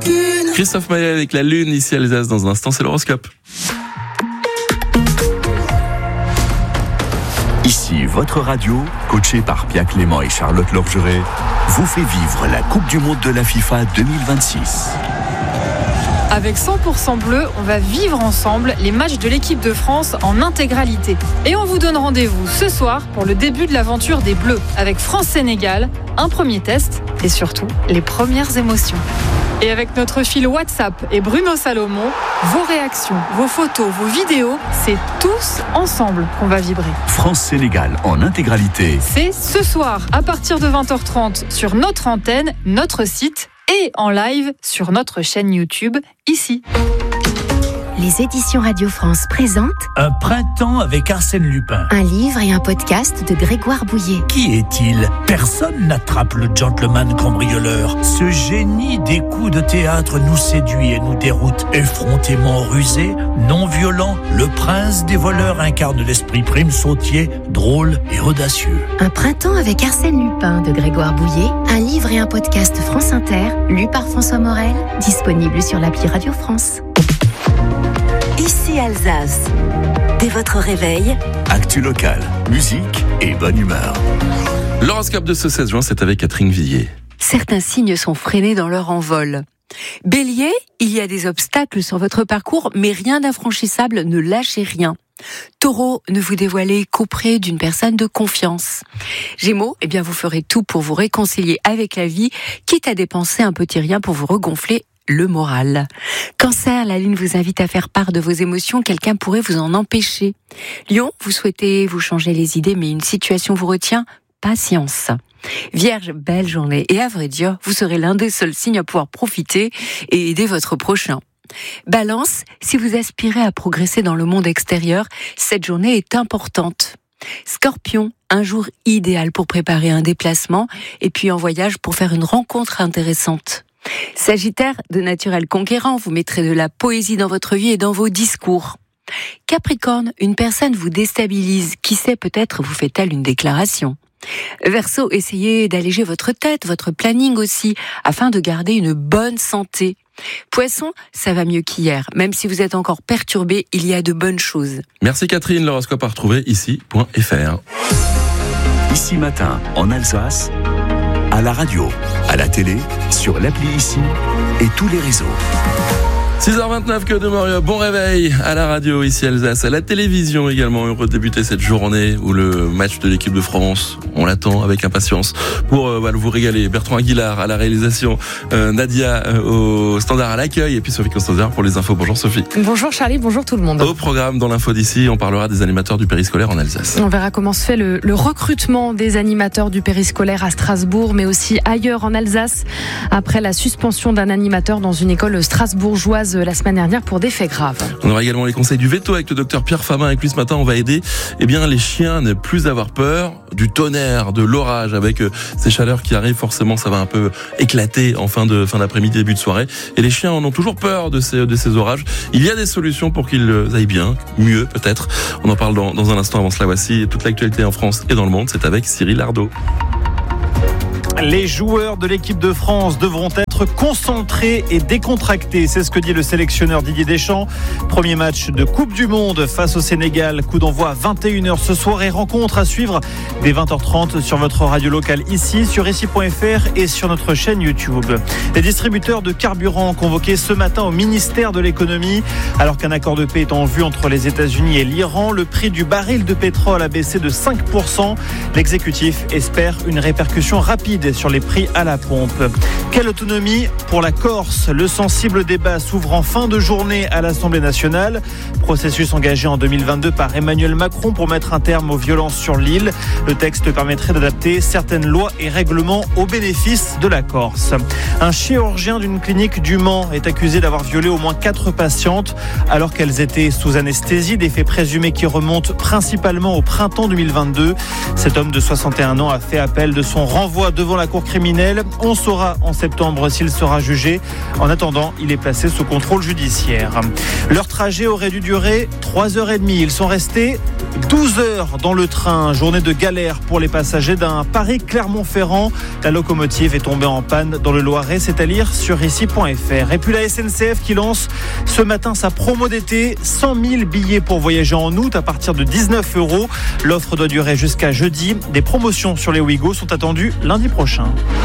Christophe Maé avec la Lune, ici à Alsace. Dans un instant, c'est l'horoscope. Ici, votre radio, coachée par Pia Clément et Charlotte Lorgeret, vous fait vivre la Coupe du Monde de la FIFA 2026. Avec 100% bleu, on va vivre ensemble les matchs de l'équipe de France en intégralité. Et on vous donne rendez-vous ce soir pour le début de l'aventure des Bleus, avec France-Sénégal, un premier test et surtout les premières émotions. Et avec notre fil WhatsApp et Bruno Salomon, vos réactions, vos photos, vos vidéos, c'est tous ensemble qu'on va vibrer. France-Sénégal en intégralité. C'est ce soir à partir de 20h30 sur notre antenne, notre site et en live sur notre chaîne YouTube, ici. Les éditions Radio France présentent Un printemps avec Arsène Lupin. un livre et un podcast de Grégoire Bouillet. Qui est-il ? Personne n'attrape le gentleman cambrioleur. Ce génie des coups de théâtre nous séduit et nous déroute. Effrontément rusé, non violent, le prince des voleurs incarne l'esprit prime sautier, drôle et audacieux. Un printemps avec Arsène Lupin de Grégoire Bouillet, un livre et un podcast France Inter, lu par François Morel, disponible sur l'appli Radio France. Ici Alsace. Dès votre réveil, Actu locale, musique et bonne humeur. L'horoscope de ce 16 juin, c'est avec Catherine Villiers. Certains signes sont freinés dans leur envol. Bélier, il y a des obstacles sur votre parcours, mais rien d'infranchissable, ne lâchez rien. Taureau, ne vous dévoilez qu'auprès d'une personne de confiance. Gémeaux, vous ferez tout pour vous réconcilier avec la vie, quitte à dépenser un petit rien pour vous regonfler le moral. Cancer, la lune vous invite à faire part de vos émotions, quelqu'un pourrait vous en empêcher. Lion, vous souhaitez vous changer les idées, mais une situation vous retient, patience. Vierge, belle journée, et à vrai dire, vous serez l'un des seuls signes à pouvoir profiter et aider votre prochain. Balance, si vous aspirez à progresser dans le monde extérieur, cette journée est importante. Scorpion, un jour idéal pour préparer un déplacement, et puis en voyage pour faire une rencontre intéressante. Sagittaire, de naturel conquérant, vous mettrez de la poésie dans votre vie et dans vos discours. Capricorne, une personne vous déstabilise, qui sait, peut-être vous fait-elle une déclaration. Verseau, essayez d'alléger votre tête, votre planning aussi, afin de garder une bonne santé. Poisson, ça va mieux qu'hier, même si vous êtes encore perturbé, il y a de bonnes choses. Merci Catherine, l'horoscope à retrouver ici.fr. Ici matin, en Alsace, à la radio, à la télé, sur l'appli Ici et tous les réseaux. 6h29, que de Moria, bon réveil à la radio ici à Alsace, à la télévision également. Heureux de débuter cette journée où le match de l'équipe de France, on l'attend avec impatience pour vous régaler. Bertrand Aguilar à la réalisation, Nadia au standard à l'accueil et puis Sophie Constanzer pour les infos. Bonjour Sophie. Bonjour Charlie, bonjour tout le monde. Au programme dans l'info d'ici, on parlera des animateurs du périscolaire en Alsace. On verra comment se fait le recrutement des animateurs du périscolaire à Strasbourg, mais aussi ailleurs en Alsace, après la suspension d'un animateur dans une école strasbourgeoise la semaine dernière pour des faits graves. On aura également les conseils du veto avec le docteur Pierre Famin. Avec lui ce matin, on va aider les chiens à ne plus avoir peur du tonnerre, de l'orage. Avec ces chaleurs qui arrivent, forcément, ça va un peu éclater en fin d'après-midi, début de soirée. Et les chiens en ont toujours peur de ces orages. Il y a des solutions pour qu'ils aillent bien, mieux peut-être. On en parle dans un instant. Avant cela, voici toute l'actualité en France et dans le monde. C'est avec Cyril Ardo. Les joueurs de l'équipe de France devront être concentrés et décontractés. C'est ce que dit le sélectionneur Didier Deschamps. Premier match de Coupe du Monde face au Sénégal. Coup d'envoi à 21h ce soir et rencontre à suivre dès 20h30 sur votre radio locale ici, sur ici.fr et sur notre chaîne YouTube. Les distributeurs de carburant convoqués ce matin au ministère de l'économie. Alors qu'un accord de paix est en vue entre les États-Unis et l'Iran, le prix du baril de pétrole a baissé de 5%. L'exécutif espère une répercussion rapide sur les prix à la pompe. Quelle autonomie pour la Corse ? Le sensible débat s'ouvre en fin de journée à l'Assemblée nationale. Processus engagé en 2022 par Emmanuel Macron pour mettre un terme aux violences sur l'île. Le texte permettrait d'adapter certaines lois et règlements au bénéfice de la Corse. Un chirurgien d'une clinique du Mans est accusé d'avoir violé au moins 4 patientes alors qu'elles étaient sous anesthésie, des faits présumés qui remontent principalement au printemps 2022. Cet homme de 61 ans a fait appel de son renvoi devant devant la cour criminelle. On saura en septembre s'il sera jugé. En attendant, il est placé sous contrôle judiciaire. Leur trajet aurait dû durer 3h30. Ils sont restés 12 heures dans le train. Journée de galère pour les passagers d'un Paris-Clermont-Ferrand. La locomotive est tombée en panne dans le Loiret. C'est à lire sur ici.fr. Et puis la SNCF qui lance ce matin sa promo d'été. 100 000 billets pour voyager en août à partir de 19 €. L'offre doit durer jusqu'à jeudi. Des promotions sur les Ouigo sont attendues lundi prochain.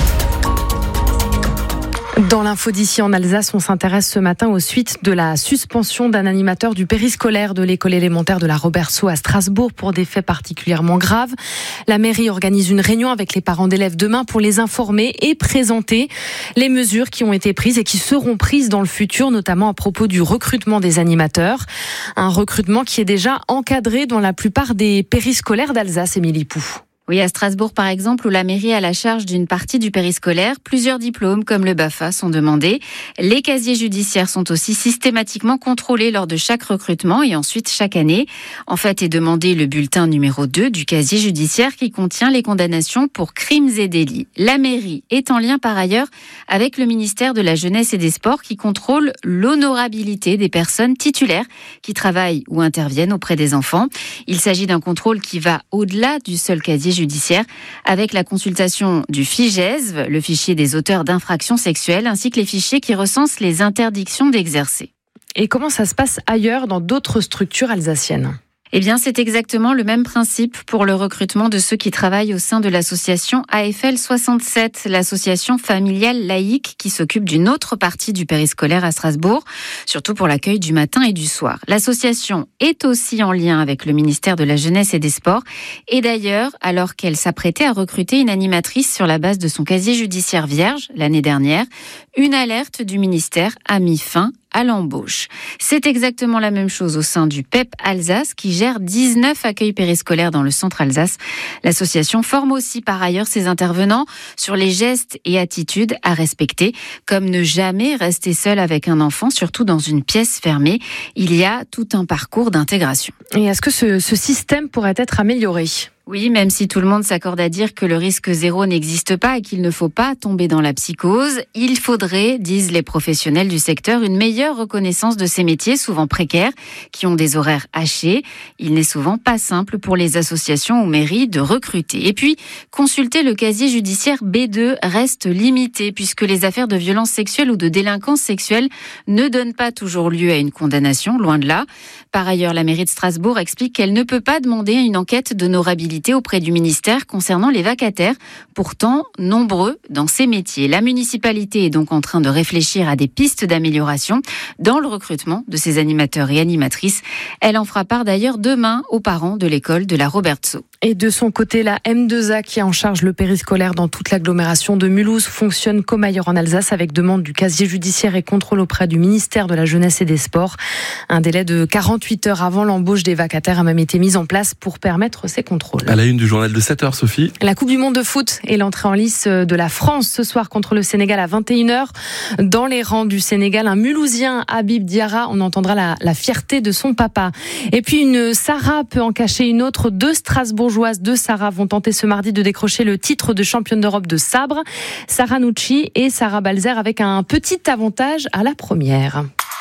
Dans l'info d'ici en Alsace, on s'intéresse ce matin aux suites de la suspension d'un animateur du périscolaire de l'école élémentaire de la Robertsau à Strasbourg pour des faits particulièrement graves. La mairie organise une réunion avec les parents d'élèves demain pour les informer et présenter les mesures qui ont été prises et qui seront prises dans le futur, notamment à propos du recrutement des animateurs. Un recrutement qui est déjà encadré dans la plupart des périscolaires d'Alsace, Émilie Pou. Oui, à Strasbourg, par exemple, où la mairie a la charge d'une partie du périscolaire, plusieurs diplômes, comme le BAFA, sont demandés. Les casiers judiciaires sont aussi systématiquement contrôlés lors de chaque recrutement et ensuite chaque année. En fait, est demandé le bulletin numéro 2 du casier judiciaire qui contient les condamnations pour crimes et délits. La mairie est en lien par ailleurs avec le ministère de la Jeunesse et des Sports qui contrôle l'honorabilité des personnes titulaires qui travaillent ou interviennent auprès des enfants. Il s'agit d'un contrôle qui va au-delà du seul casier judiciaire avec la consultation du FIGESV, le fichier des auteurs d'infractions sexuelles, ainsi que les fichiers qui recensent les interdictions d'exercer. Et comment ça se passe ailleurs dans d'autres structures alsaciennes ? Eh bien, c'est exactement le même principe pour le recrutement de ceux qui travaillent au sein de l'association AFL 67, l'association familiale laïque qui s'occupe d'une autre partie du périscolaire à Strasbourg, surtout pour l'accueil du matin et du soir. L'association est aussi en lien avec le ministère de la Jeunesse et des Sports. Et d'ailleurs, alors qu'elle s'apprêtait à recruter une animatrice sur la base de son casier judiciaire vierge l'année dernière, une alerte du ministère a mis fin à l'embauche. C'est exactement la même chose au sein du PEP Alsace qui gère 19 accueils périscolaires dans le centre Alsace. L'association forme aussi par ailleurs ses intervenants sur les gestes et attitudes à respecter, comme ne jamais rester seul avec un enfant, surtout dans une pièce fermée. Il y a tout un parcours d'intégration. Et est-ce que ce système pourrait être amélioré ? Oui, même si tout le monde s'accorde à dire que le risque zéro n'existe pas et qu'il ne faut pas tomber dans la psychose, il faudrait, disent les professionnels du secteur, une meilleure reconnaissance de ces métiers souvent précaires, qui ont des horaires hachés. Il n'est souvent pas simple pour les associations ou mairies de recruter. Et puis, consulter le casier judiciaire B2 reste limité, puisque les affaires de violences sexuelles ou de délinquance sexuelle ne donnent pas toujours lieu à une condamnation, loin de là. Par ailleurs, la mairie de Strasbourg explique qu'elle ne peut pas demander une enquête d'honorabilité auprès du ministère concernant les vacataires, pourtant nombreux dans ces métiers. La municipalité est donc en train de réfléchir à des pistes d'amélioration dans le recrutement de ces animateurs et animatrices. Elle en fera part d'ailleurs demain aux parents de l'école de la Robertsau. Et de son côté, la M2A qui est en charge le périscolaire dans toute l'agglomération de Mulhouse fonctionne comme ailleurs en Alsace avec demande du casier judiciaire et contrôle auprès du ministère de la Jeunesse et des Sports. Un délai de 48 heures avant l'embauche des vacataires a même été mis en place pour permettre ces contrôles. À la une du journal de 7h, Sophie. La Coupe du Monde de foot et l'entrée en lice de la France ce soir contre le Sénégal à 21h. Dans les rangs du Sénégal, un Mulhousien, Habib Diarra, on entendra la fierté de son papa. Et puis une Sarah peut en cacher une autre. Deux Strasbourgeoises de Sarah vont tenter ce mardi de décrocher le titre de championne d'Europe de sabre. Sarah Nucci et Sarah Balzer avec un petit avantage à la première.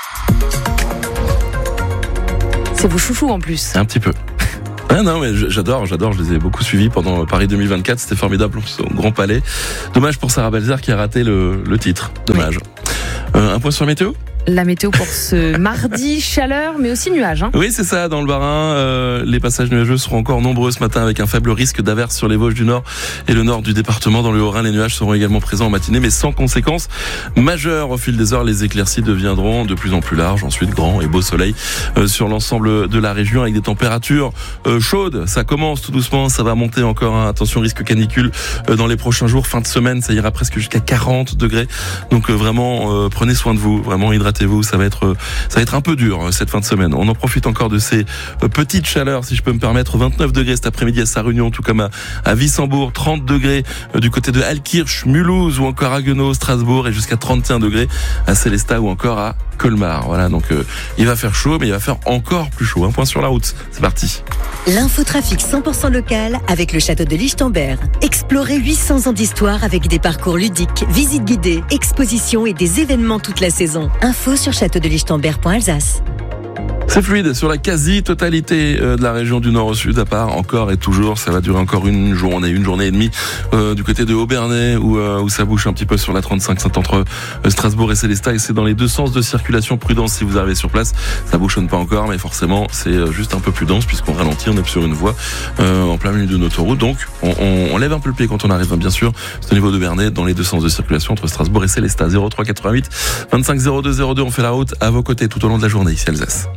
C'est vos chouchous en plus. Un petit peu. Ah non, mais j'adore, je les ai beaucoup suivis pendant Paris 2024, c'était formidable au Grand Palais. Dommage pour Sarah Balzer qui a raté le titre, dommage. Oui. Un point sur la météo ? La météo pour ce mardi, chaleur mais aussi nuages. Oui, c'est ça, dans le Bas-Rhin, les passages nuageux seront encore nombreux ce matin avec un faible risque d'averse sur les Vosges du Nord et le nord du département. Dans le Haut-Rhin, les nuages seront également présents en matinée mais sans conséquences majeures. Au fil des heures, les éclaircies deviendront de plus en plus larges. Ensuite, grand et beau soleil sur l'ensemble de la région avec des températures chaudes. Ça commence tout doucement, ça va monter encore. Attention, risque canicule dans les prochains jours. Fin de semaine, ça ira presque jusqu'à 40 degrés. Donc vraiment, prenez soin de vous, vraiment hydratez-vous. Ça va être un peu dur cette fin de semaine. On en profite encore de ces petites chaleurs, si je peux me permettre. 29 degrés cet après-midi à Sarre-Union, tout comme à Wissembourg. 30 degrés du côté de Altkirch, Mulhouse ou encore à Haguenau, Strasbourg, et jusqu'à 31 degrés à Sélestat ou encore à Colmar. Voilà, donc il va faire chaud, mais il va faire encore plus chaud. Un point sur la route. C'est parti. L'infotrafic 100% local avec le château de Lichtenberg. Explorez 800 ans d'histoire avec des parcours ludiques, visites guidées, expositions et des événements toute la saison. Info sur châteaudelichtenberg.alsace. C'est fluide sur la quasi-totalité de la région du nord au sud, à part encore et toujours, ça va durer encore une journée et demie du côté de Obernai où ça bouge un petit peu sur la 35 entre Strasbourg et Célestat, et c'est dans les deux sens de circulation. Prudence si vous arrivez sur place, ça bouchonne pas encore, mais forcément c'est juste un peu plus dense puisqu'on ralentit, on est sur une voie en plein milieu d'une autoroute, donc on lève un peu le pied quand on arrive, bien sûr, c'est au niveau d'Obernai dans les deux sens de circulation entre Strasbourg et Célestat. 03 88 25 02 02, on fait la route à vos côtés tout au long de la journée ici Alsace.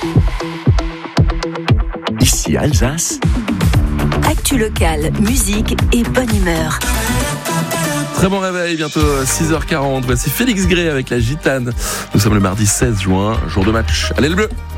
Ici Alsace. Actu locale, musique et bonne humeur. Très bon réveil, bientôt 6h40. Voici Félix Gray avec la Gitane. Nous sommes le mardi 16 juin, jour de match. Allez le bleu!